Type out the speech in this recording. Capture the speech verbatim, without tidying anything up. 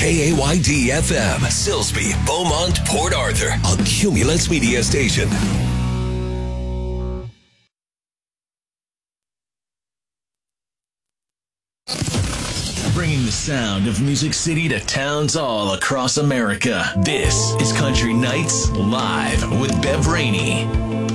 K A Y D F M, Silsbee, Beaumont, Port Arthur, a Cumulus Media Station. Bringing the sound of Music City to towns all across America. This is Country Nights Live with Bev Rainey.